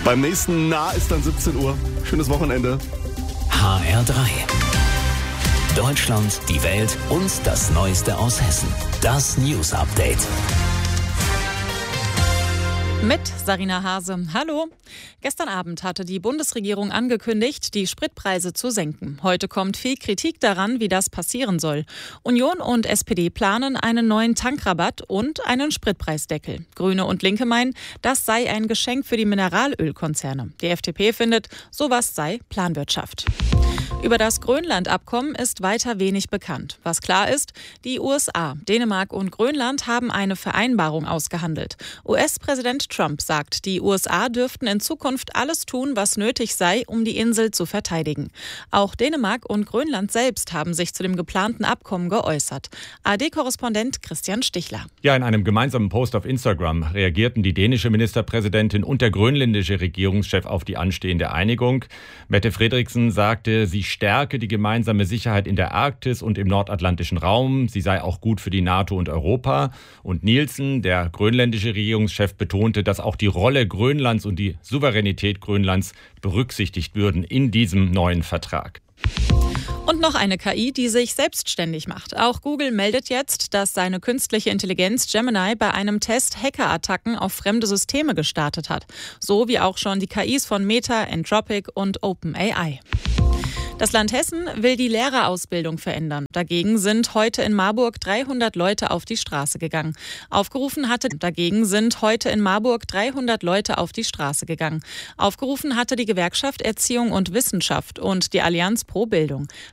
Beim nächsten ist dann 17 Uhr. Schönes Wochenende. HR3. Deutschland, die Welt und das Neueste aus Hessen. Das News Update. Mit Sarina Hase. Hallo. Gestern Abend hatte die Bundesregierung angekündigt, die Spritpreise zu senken. Heute kommt viel Kritik daran, wie das passieren soll. Union und SPD planen einen neuen Tankrabatt und einen Spritpreisdeckel. Grüne und Linke meinen, das sei ein Geschenk für die Mineralölkonzerne. Die FDP findet, sowas sei Planwirtschaft. Über das Grönland-Abkommen ist weiter wenig bekannt. Was klar ist, die USA, Dänemark und Grönland haben eine Vereinbarung ausgehandelt. US-Präsident Trump sagt, die USA dürften in Zukunft alles tun, was nötig sei, um die Insel zu verteidigen. Auch Dänemark und Grönland selbst haben sich zu dem geplanten Abkommen geäußert. ARD-Korrespondent Christian Stichler. Ja, in einem gemeinsamen Post auf Instagram reagierten die dänische Ministerpräsidentin und der grönländische Regierungschef auf die anstehende Einigung. Mette Frederiksen sagte, sie stärke die gemeinsame Sicherheit in der Arktis und im nordatlantischen Raum. Sie sei auch gut für die NATO und Europa. Und Nielsen, der grönländische Regierungschef, betonte, dass auch die Rolle Grönlands und die Souveränität Grönlands berücksichtigt würden in diesem neuen Vertrag. Und noch eine KI, die sich selbstständig macht. Auch Google meldet jetzt, dass seine künstliche Intelligenz Gemini bei einem Test Hackerattacken auf fremde Systeme gestartet hat. So wie auch schon die KIs von Meta, Anthropic und OpenAI. Das Land Hessen will die Lehrerausbildung verändern. Dagegen sind heute in Marburg 300 Leute auf die Straße gegangen. Aufgerufen hatte die Gewerkschaft Erziehung und Wissenschaft und die Allianz pro Bildung.